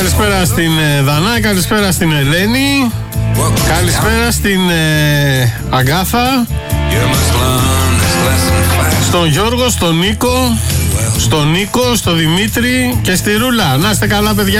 Καλησπέρα στην Δανά, καλησπέρα στην Ελένη, καλησπέρα στην Αγκάθα, στον Γιώργο, στον Νίκο, στον Δημήτρη και στη Ρούλα. Να είστε καλά, παιδιά.